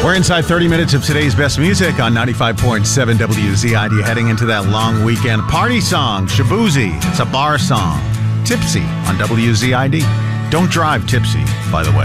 We're inside 30 minutes of today's best music on 95.7 WZID, heading into that long weekend party song, Shaboozey. It's a bar song. Tipsy on WZID. Don't drive tipsy, by the way.